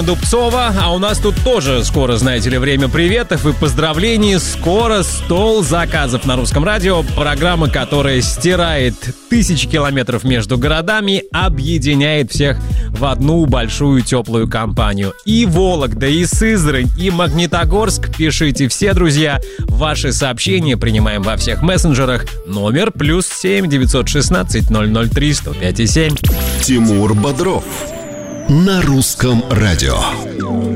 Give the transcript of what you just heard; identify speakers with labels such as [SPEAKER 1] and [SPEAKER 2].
[SPEAKER 1] Дубцова, а у нас тут тоже скоро, знаете ли, время приветов и поздравлений. Скоро стол заказов на Русском радио. Программа, которая стирает тысячи километров между городами, объединяет всех в одну большую теплую компанию. И Вологда, и Сызрань, и Магнитогорск. Пишите все, друзья. Ваши сообщения принимаем во всех мессенджерах. Номер +7 916 003 105 7.
[SPEAKER 2] Тимур Бодров на Русском радио.